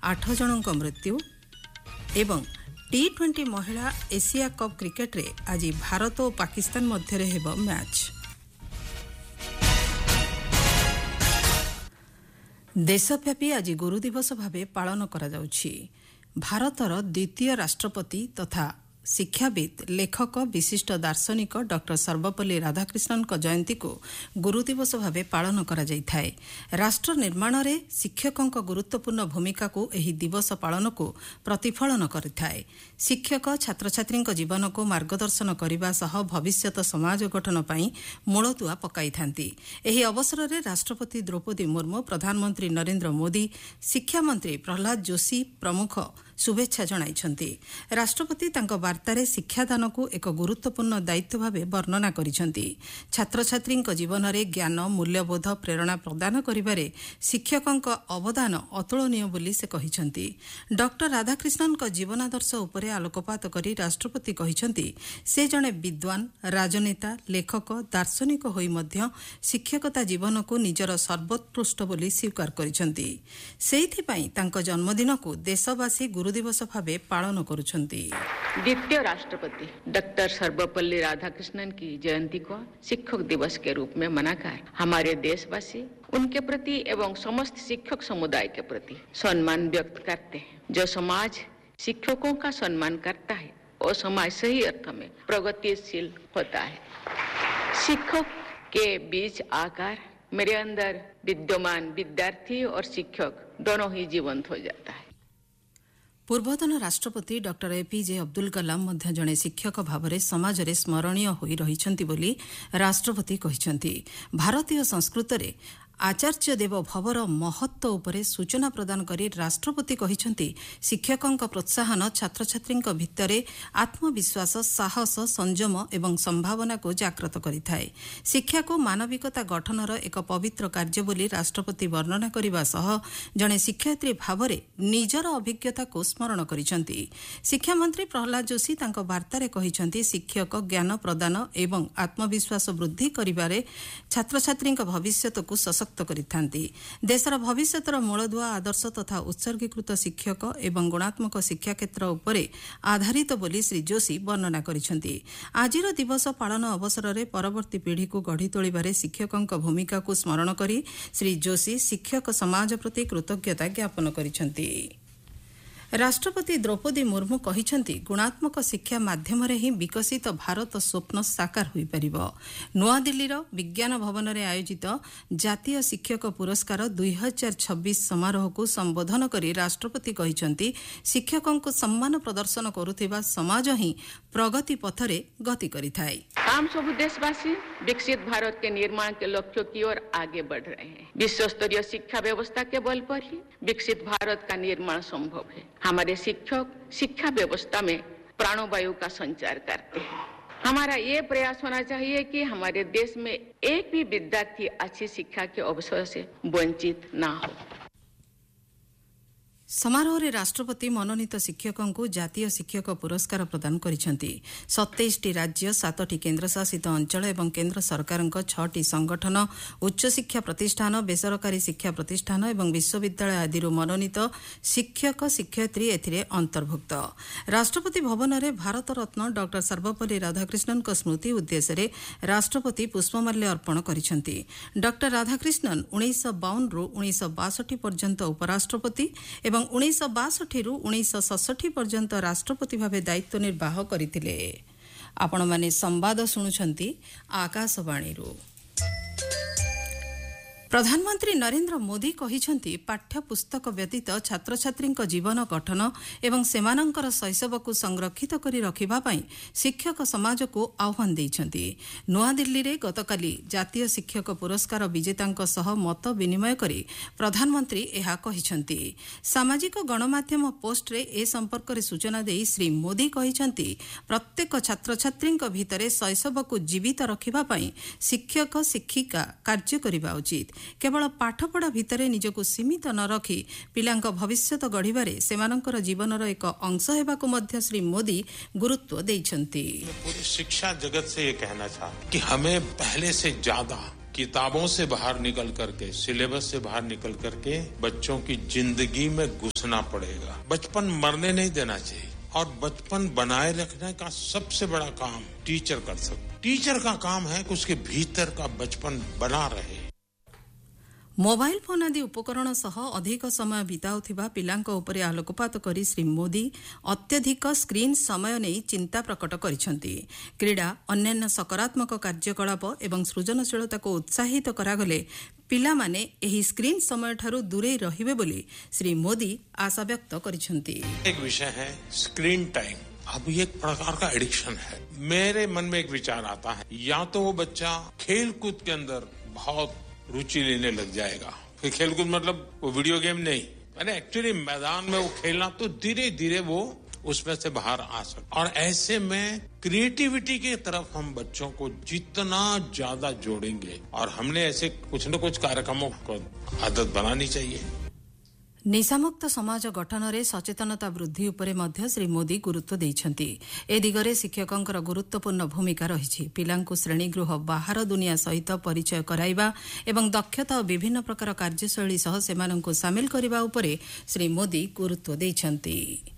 8 जनक मृत्यु एवं T20 महिला एशिया कप क्रिकेट रे आज भारत और पाकिस्तान मध्य हेब मैच। देशव्यापी आज गुरु दिवस भावे पालन करा जाउछि। भारतर द्वितीय राष्ट्रपति तथा शिक्षाविद लेखक विशिष्ट दार्शनिक डॉक्टर सर्वपल्ली राधाकृष्णन जयंती को गुरु दिवस भावे पालन करा जाइथाय। राष्ट्र निर्माण रे शिक्षकों गुरुत्वपूर्ण भूमिका को एही दिवस पालन को प्रतिफलन करिथाय। शिक्षक छात्र छात्री जीवन को मार्गदर्शन करने सह भविष्यत समाज गठन पई मूलदुआ पकाई थांती। एही अवसर रे राष्ट्रपति द्रौपदी मुर्मू, प्रधानमंत्री नरेंद्र मोदी, शिक्षा मंत्री प्रहलाद जोशी प्रमुख शुभेच्छा जणाइछन्ति। राष्ट्रपति तांको वार्तारे शिक्षादान को एक गुरुत्वपूर्ण दायित्व भावे वर्णना करिछन्ति। छात्र छात्री जीवन में ज्ञान मूल्यबोध प्रेरणा प्रदान करिबारे शिक्षकों अवदान अतुलनीय बोली से कहिछन्ति। डॉक्टर राधाकृष्णन जीवनादर्श उपरे आलोकपात करी राष्ट्रपति कहिछन्ति से जणे विद्वान, राजनेता, लेखक, दार्शनिक होई मध्य शिक्षकता जीवन को निजर सर्वोत्कृष्ट बोली स्वीकार करिछन्ति। सेहिथि पई तांको जन्मदिन को देशवासी गुरु दिवस भावे पालन करुछन्ति। द्वितीय राष्ट्रपति डॉक्टर सर्वपल्ली राधाकृष्णन की जयंती को शिक्षक दिवस के रूप में मनाकर हमारे देशवासी उनके प्रति एवं समस्त शिक्षक समुदाय के प्रति सम्मान व्यक्त करते हैं। जो समाज शिक्षकों का सम्मान करता है वो समाज सही अर्थ में प्रगतिशील होता है। शिक्षक के बीच आकर मेरे अंदर विद्यमान विद्यार्थी और शिक्षक दोनों ही जीवंत हो जाता है। पूर्वतन राष्ट्रपति डॉक्टर एपीजे अब्दुल कलाम मध्य जड़े शिक्षक भाव में समाज में स्मरणीय होई रहिछन्ति बोली राष्ट्रपति कहिछन्ति। भारतीय संस्कृत रे आचार्य देव भवर महत्व उपरे सूचना प्रदान करी राष्ट्रपति कहिछन्ति शिक्षकों प्रोत्साहन छात्र छात्री भितरे आत्मविश्वास, साहस, संयम एवं संभावना को जागृत करिथाय। शिक्षा को मानविकता गठनर एक पवित्र कार्य बोली राष्ट्रपति वर्णना करिबा सह जणे शिक्षयित्री भावरे निजर अभिज्ञता को स्मरण करिछन्ति। शिक्षा मंत्री प्रहलाद जोशी तांको वार्तारे कहिछन्ति शिक्षक ज्ञान प्रदान एवं आत्मविश्वास वृद्धि करिबारे छात्र छात्री भविष्यत को सशक्त करिथांती। देशर भविष्यतर मूलदुआ आदर्श तथा उत्सर्गीकृत शिक्षक एवं गुणात्मक शिक्षा क्षेत्र उपरे आधारित बोली श्री जोशी वर्णना करिछन्ति। आजिर दिवस पालन अवसर में परवर्ती पीढ़ी को गढ़ी तोलिबारे शिक्षकों भूमिका को स्मरण करी श्री जोशी शिक्षक समाज प्रति कृतज्ञता ज्ञापन करिछन्ति। राष्ट्रपति द्रौपदी मुर्मू कहिछन्ति गुणात्मक शिक्षा माध्यम ही विकसित भारत स्वप्न साकार होई परिबो। नवा दिल्लीर विज्ञान भवन में आयोजित जातीय शिक्षक पुरस्कार 2026 समारोह को संबोधन करी राष्ट्रपति कहिछन्ति शिक्षकों को सम्मान प्रदर्शन करुथिबा समाज ही प्रगति पथरे गति करिथाय। हम सब देशवासी विकसित भारत के निर्माण के लक्ष्य की ओर आगे बढ़ रहे हैं। विश्व स्तरीय शिक्षा व्यवस्था के बल पर ही विकसित भारत का निर्माण संभव है। हमारे शिक्षक शिक्षा व्यवस्था में प्राणवायु का संचार करते हैं। हमारा ये प्रयास होना चाहिए कि हमारे देश में एक भी विद्यार्थी अच्छी शिक्षा के अवसर से वंचित ना हो। समारोह रे राष्ट्रपति मनोनीत शिक्षकों को जातीय शिक्षक पुरस्कार प्रदान करिसेंति। 27टी राज्य, 7टी केन्द्रशासित अंचल एवं केन्द्र सरकार 6टी संगठन, उच्च शिक्षा प्रतिष्ठान, बेसरकारी शिक्षा प्रतिष्ठान एवं विश्वविद्यालय आदि मनोनीत शिक्षक शिक्षयित्री एथिरे अंतर्भुक्त। राष्ट्रपति भवन में भारत रत्न डॉक्टर सर्वपल्ली राधाकृष्णन स्मृति उद्देश्य रे राष्ट्रपति पुष्पमाल्य अर्पण करिसेंति। डॉक्टर राधाकृष्णन 1952 रु 1962 पर्यंत उपराष्ट्रपति एवं 1962 रु 1967 पर्यंत राष्ट्रपति भावे दायित्व निर्वाह करथिले। आपण माने संवाद सुनुछंती आकाशवाणी रु। प्रधानमंत्री नरेंद्र मोदी कहिछन्ति पाठ्य पुस्तक व्यतीत छात्र छात्री जीवन गठन एवं सेमानंकर शैशव को संरक्षित करी रखिबा पई शिक्षक समाज को आह्वान दैछन्ति। नवा दिल्ली रे गतकाली जातीय शिक्षक पुरस्कार विजेतांक सह मत विनिमय करी प्रधानमंत्री एहा कहिछन्ति। सामाजिक गणमाध्यम पोस्ट रे ए संपर्क रे सूचना देई श्री मोदी कहिछन्ति प्रत्येक छात्र छात्री भितरे शैशव को जीवित रखिबा पई शिक्षक शिक्षिका कार्य करिबा उचित। केवल पाठपढ़ा भितरे निजको सीमित न रखी पिलांक भविष्यत गढ़िबारे सेमानंकर जीवनर एक अंश हेबाको मध्य श्री मोदी गुरुत्व देइछन्ति। पूरी शिक्षा जगत से ये कहना चाहूं कि हमें पहले से ज्यादा किताबों से बाहर निकल करके, सिलेबस से बाहर निकल करके बच्चों की जिंदगी में घुसना पड़ेगा। बचपन मरने नहीं देना चाहिए और बचपन बनाए रखने का सबसे बड़ा काम टीचर कर सकते। टीचर का काम है कि उसके भीतर का बचपन बना रहे। मोबाइल फोन आदि उपकरण सह अधिक समय बिताउथिबा पिलांक उपरे आलोकपात करी श्री मोदी अत्यधिक स्क्रीन समय नहीं चिंता प्रकट करिसेंति। क्रीड़ा अन्यान्य सकारात्मक कार्यकलाप एवं सृजनशीलता को उत्साहित करागले पिला माने एही स्क्रीन समय ठारू दूरे रहिबे बोली श्री मोदी आशा व्यक्त करिसेंति। एक विषय है स्क्रीन टाइम। अब ये एक प्रकार का एडिक्शन है। मेरे मन में एक विचार आता है, या तो वो बच्चा खेल कूद के अंदर बहुत रुचि लेने लग जाएगा। फिर खेलकूद मतलब वो वीडियो गेम नहीं, मैंने एक्चुअली मैदान में वो खेलना, तो धीरे धीरे वो उसमें से बाहर आ सकता। और ऐसे में क्रिएटिविटी की तरफ हम बच्चों को जितना ज्यादा जोड़ेंगे, और हमने ऐसे कुछ न कुछ कार्यक्रमों को आदत बनानी चाहिए। निशामुक्त समाज गठन में सचेतनता वृद्धि उपरे मध्य श्री मोदी गुरुत्व देइछंती। ए दिगरे शिक्षकंकर गुरुत्वपूर्ण भूमिका रहिछि। पिलांकु श्रेणीगृह बाहर दुनिया सहित परिचय कराइबा एवं दक्षता और विभिन्न प्रकार कार्यशैली सह सेमानंकु सामिल करिबा उपरे श्री मोदी गुरुत्व देइछंती।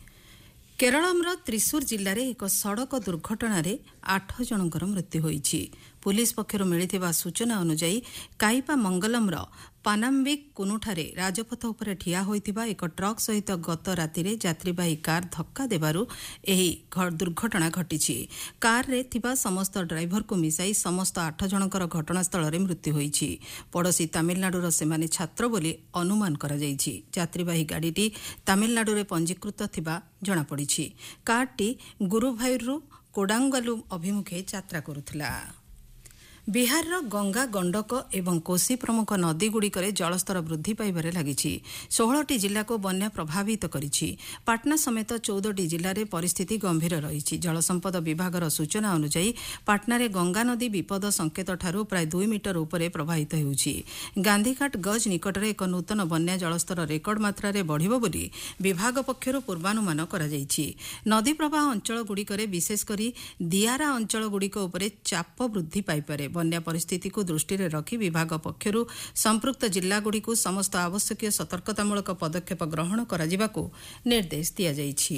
केरळमर त्रिशूर जिल्लारे एक सड़क दुर्घटना 8 जनकर मृत्यु होइछि। पुलिस पक्षरु मिलिथिबा सूचना अनुसार काइपा मंगलमर पानाम्बिक कुनुठारे राजपथ उपरे ठिया होइथिबा एक ट्रक सहित गत रातिरे यात्रीवाही कार धक्का देबारु एही दुर्घटना घटिछि। कार रे थिबा समस्त ड्राइवर को मिसाई समस्त 8 जनकर घटनास्थल रे मृत्यु होइछि। पड़ोसी तमिलनाडुर सेमाने छात्र बोली अनुमान करा जाइछि। यात्रीवाही गाड़ीटी तमिलनाडु रे पंजीकृत थिबा जणा पड़िछि। कारटी गुरुभायूरु कोडांगलु अभिमुखे यात्रा करुथिला। बिहार गंगा गंडक एवं कोसी प्रमुख नदीगुड़िकर जलस्तर वृद्धि पाइबारे लागिछि। 16टी जिला को बन्या प्रभावित करिछि। पाटना समेत 14टी जिले में परिस्थिति गंभीर रही। जलसंपद विभागर सूचना अनुसार पाटना रे गंगा नदी विपद संकेत ठारू प्राय 2 मीटर उपरे प्रवाहित होउछि। गांधीघाट गज निकट में एक नूतन बन्या जलस्तर रेकर्ड मात्रा रे बढ़िबो बोली विभाग पक्षरु पूर्वानुमान करा जाइछि। नदी प्रवाह अंचल गुड़िकरे विशेषकर दियारा अंचल गुड़िक उपरे चाप वृद्धि पाइपारे। बन्या परिस्थिति को दृष्टि में रखी विभाग पक्षरु संपृक्त जिलागुड़िक समस्त आवश्यक सतर्कतामूलक पदक्षेप ग्रहण कराजिबाकू निर्देश दिया जाइछि।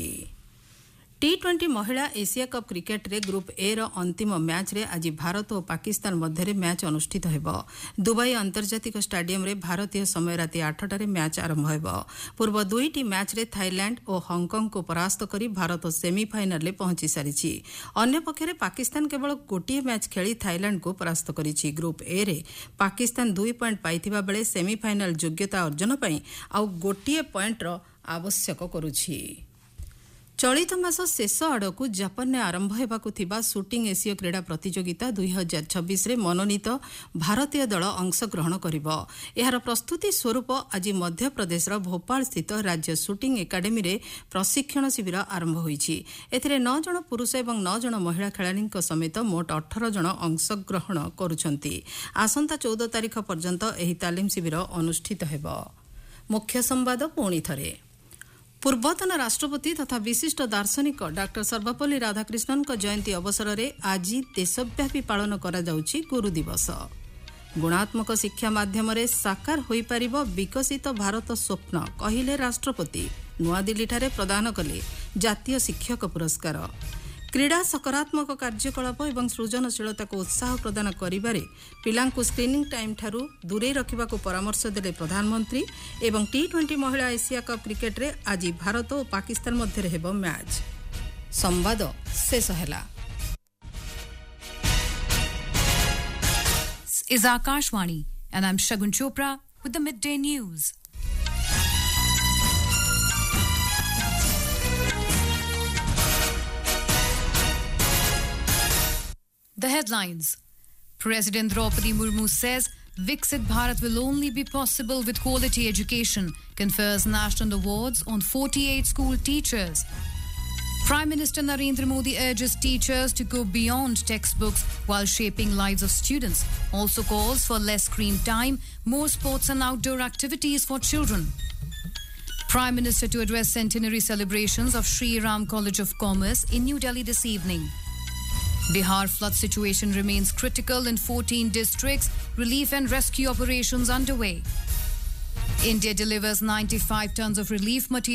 T20 महिला एशिया कप क्रिकेट रे ग्रुप ए रो अंतिम मैच रे आज भारत और पाकिस्तान मध्य मैच अनुष्ठित हेबो। दुबई अंतर्जातिक स्टेडियम रे भारतीय समय राति 8टारे मैच आरंभ हेबो। पूर्व 2टी मैच रे थाईलैंड और हांगकांग को परास्त करी भारत सेमीफाइनल रे पहुंची सारिछि। अन्य पक्षरे पाकिस्तान केवल गोटिए मैच खेली थाईलैंड को परास्त करिछि। ग्रुप ए रे पाकिस्तान 2 पॉइंट पाइथिबा बेले सेमीफाइनल योग्यता अर्जन पई आउ गोटिए पॉइंट रो आवश्यक करूछि। चलित मास शेष आड़कू जापान में आरंभ हेबाकू थिबा शूटिंग एशिया क्रीड़ा प्रतियोगिता 2026 रे मनोनीत भारतीय दल अंशग्रहण करिबो। एहार प्रस्तुति स्वरूप आज मध्य प्रदेश भोपाल स्थित राज्य शूटिंग एकाडेमी रे प्रशिक्षण शिविर आरंभ होईछि। एथिरे 9 जन पुरुष एवं 9 जन महिला खेलाड़ीक समेत मोट 18 जन अंशग्रहण करुछंती। आसंता 14 तारिख पर्यंत एही तालीम शिविर अनुष्ठित हेबो। मुख्य संवाद पुणी थरे। पूर्वतन राष्ट्रपति तथा विशिष्ट दार्शनिक डॉक्टर सर्वपल्ली राधाकृष्णन का जयंती अवसर में आज देशव्यापी पालन करा जाउछि गुरु दिवस। गुणात्मक शिक्षा माध्यम रे साकार होई परिबो विकसित भारत स्वप्न कहिले राष्ट्रपति नुआदिल्ली ठारे प्रदान कले जातीय शिक्षक पुरस्कार। क्रीड़ा सकारात्मक कार्यकलाप एवं सृजनशीलता को उत्साह प्रदान करिबारे पिलांकु स्क्रीनिंग टाइम ठारू दूरे रखिबाकू परामर्श देले प्रधानमंत्री। एवं T20 महिला एशिया कप क्रिकेट रे आज भारत और पाकिस्तान मध्य हेबो मैच। संवाद शेष हैला। Is Akashwani and I'm Shagun Chopra with the midday news. The headlines. President Draupadi Murmu says Viksit Bharat will only be possible with quality education, confers national awards on 48 school teachers. Prime Minister Narendra Modi urges teachers to go beyond textbooks while shaping lives of students. Also calls for less screen time, more sports and outdoor activities for children. Prime Minister to address centenary celebrations of Sri Ram College of Commerce in New Delhi this evening. Bihar flood situation remains critical in 14 districts. Relief and rescue operations underway. India delivers 95 tons of relief material